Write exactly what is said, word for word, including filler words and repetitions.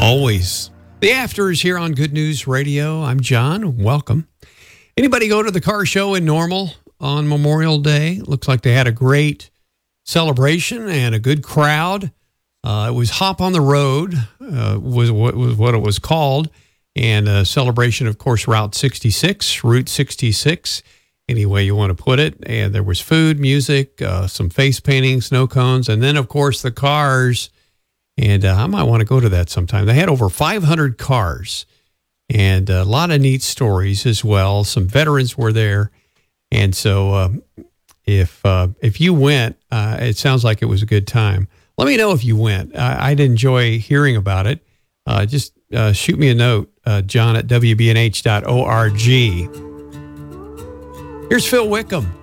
Always. The After is here on Good News Radio. I'm John. Welcome. Anybody go to the car show in Normal on Memorial Day? Looks like they had a great celebration and a good crowd. Uh, it was Hop on the Road, uh, was what was what it was called, and a celebration, of course, Route sixty-six, Route sixty-six, any way you want to put it. And there was food, music, uh, some face painting, snow cones, and then, of course, the cars. And uh, I might want to go to that sometime. They had over five hundred cars and a lot of neat stories as well. Some veterans were there. And so uh, if uh, if you went, uh, it sounds like it was a good time. Let me know if you went. I, I'd enjoy hearing about it. Uh, just uh, shoot me a note, uh, John at W B N H dot org. Here's Phil Wickham.